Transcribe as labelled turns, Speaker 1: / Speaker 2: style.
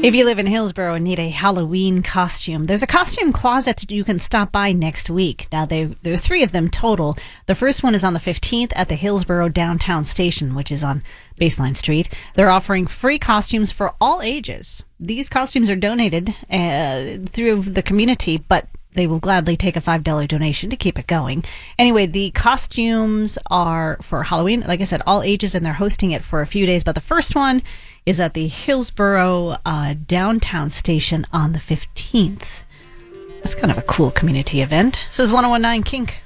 Speaker 1: If you live in Hillsborough and need a Halloween costume, there's a costume closet that you can stop by next week. Now, there are 3 of them total. The first one is on the 15th at the Hillsborough Downtown Station, which is on Baseline Street. They're offering free costumes for all ages. These costumes are donated through the community, but they will gladly take a $5 donation to keep it going. Anyway, the costumes are for Halloween. Like I said, all ages, and they're hosting it for a few days. But the first one is at the Hillsborough Downtown Station on the 15th. That's kind of a cool community event. This is 101.9 Kink.